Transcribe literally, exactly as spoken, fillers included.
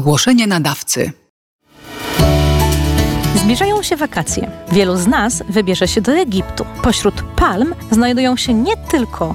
Ogłoszenie nadawcy. Zbliżają się wakacje. Wielu z nas wybierze się do Egiptu. Pośród palm znajdują się nie tylko